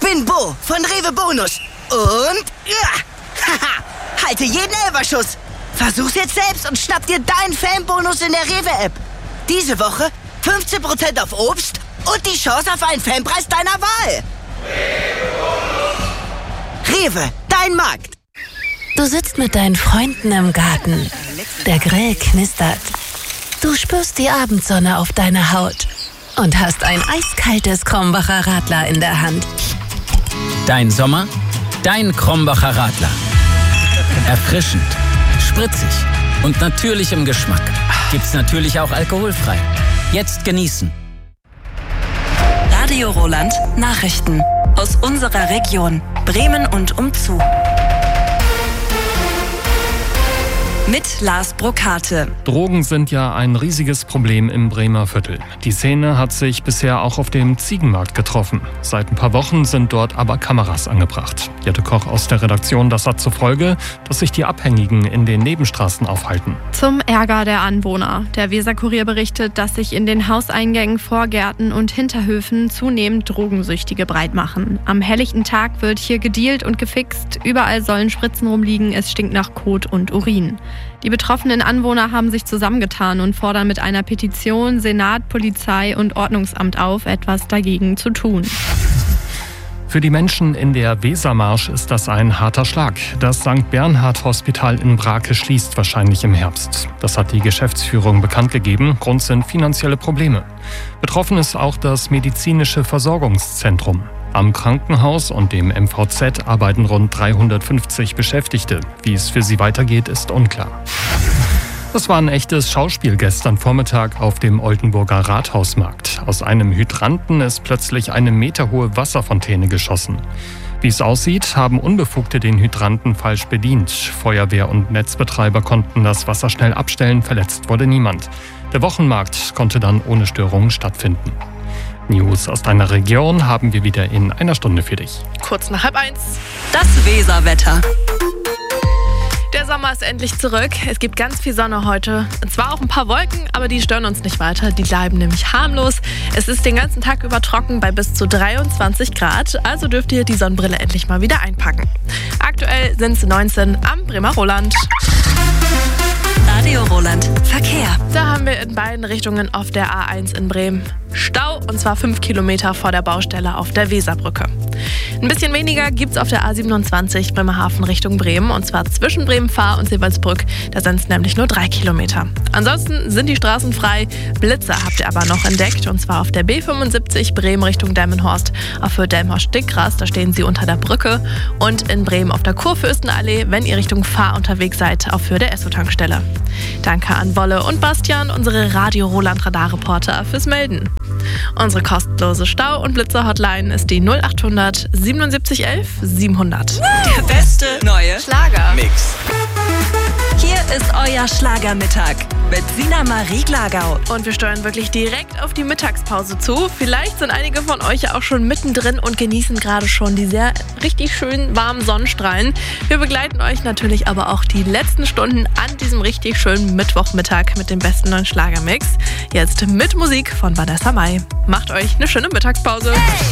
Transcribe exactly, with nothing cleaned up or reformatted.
Gewinn Bo von Rewe Bonus. Und ja, haha, halte jeden Elferschuss. Versuch's jetzt selbst und schnapp dir deinen Fanbonus in der Rewe-App. Diese Woche fünfzehn Prozent auf Obst und die Chance auf einen Fanpreis deiner Wahl. Rewe, dein Markt. Du sitzt mit deinen Freunden im Garten. Der Grill knistert. Du spürst die Abendsonne auf deiner Haut und hast ein eiskaltes Krombacher Radler in der Hand. Dein Sommer, dein Krombacher Radler. Erfrischend, spritzig und natürlich im Geschmack. Gibt's natürlich auch alkoholfrei. Jetzt genießen. Radio Roland Nachrichten aus unserer Region Bremen und umzu. Mit Lars Brokate. Drogen sind ja ein riesiges Problem im Bremer Viertel. Die Szene hat sich bisher auch auf dem Ziegenmarkt getroffen. Seit ein paar Wochen sind dort aber Kameras angebracht. Jette Koch aus der Redaktion, das hat zur Folge, dass sich die Abhängigen in den Nebenstraßen aufhalten. Zum Ärger der Anwohner. Der Weserkurier berichtet, dass sich in den Hauseingängen, Vorgärten und Hinterhöfen zunehmend Drogensüchtige breit machen. Am helllichten Tag wird hier gedealt und gefixt. Überall sollen Spritzen rumliegen, es stinkt nach Kot und Urin. Die betroffenen Anwohner haben sich zusammengetan und fordern mit einer Petition Senat, Polizei und Ordnungsamt auf, etwas dagegen zu tun. Für die Menschen in der Wesermarsch ist das ein harter Schlag. Das Sankt Bernhard Hospital in Brake schließt wahrscheinlich im Herbst. Das hat die Geschäftsführung bekannt gegeben. Grund sind finanzielle Probleme. Betroffen ist auch das medizinische Versorgungszentrum. Am Krankenhaus und dem M V Z arbeiten rund dreihundertfünfzig Beschäftigte. Wie es für sie weitergeht, ist unklar. Das war ein echtes Schauspiel gestern Vormittag auf dem Oldenburger Rathausmarkt. Aus einem Hydranten ist plötzlich eine meterhohe Wasserfontäne geschossen. Wie es aussieht, haben Unbefugte den Hydranten falsch bedient. Feuerwehr und Netzbetreiber konnten das Wasser schnell abstellen, verletzt wurde niemand. Der Wochenmarkt konnte dann ohne Störungen stattfinden. News aus deiner Region haben wir wieder in einer Stunde für dich. Kurz nach halb eins. Das Weserwetter. Der Sommer ist endlich zurück. Es gibt ganz viel Sonne heute. Zwar auch ein paar Wolken, aber die stören uns nicht weiter. Die bleiben nämlich harmlos. Es ist den ganzen Tag über trocken bei bis zu dreiundzwanzig Grad. Also dürft ihr die Sonnenbrille endlich mal wieder einpacken. Aktuell sind es neunzehn am Bremer Roland. Radio Roland Verkehr. Da haben wir in beiden Richtungen auf der A eins in Bremen Stau, und zwar fünf Kilometer vor der Baustelle auf der Weserbrücke. Ein bisschen weniger gibt es auf der A siebenundzwanzig Bremerhaven Richtung Bremen, und zwar zwischen Bremen-Fahr und Seewaldsbrück. Da sind es nämlich nur drei Kilometer. Ansonsten sind die Straßen frei. Blitze habt ihr aber noch entdeckt, und zwar auf der B fünfundsiebzig Bremen Richtung Delmenhorst. Auf Höhe Delmenhorst-Stickgras, da stehen sie unter der Brücke. Und in Bremen auf der Kurfürstenallee, wenn ihr Richtung Fahr unterwegs seid, auf Höhe der Esso-Tankstelle. Danke an Wolle und Bastian, unsere Radio Roland Radarreporter, fürs Melden. Unsere kostenlose Stau- und Blitzer-Hotline ist die null achthundert siebenundsiebzig elf siebenhundert. Der beste neue Schlager. Mix. Hier ist euer Schlagermittag mit Sina Marie Glagau. Und wir steuern wirklich direkt auf die Mittagspause zu. Vielleicht sind einige von euch ja auch schon mittendrin und genießen gerade schon die sehr richtig schönen warmen Sonnenstrahlen. Wir begleiten euch natürlich aber auch die letzten Stunden an diesem richtig schönen Mittwochmittag mit dem besten neuen Schlagermix. Jetzt mit Musik von Vanessa Mai. Macht euch eine schöne Mittagspause. Hey!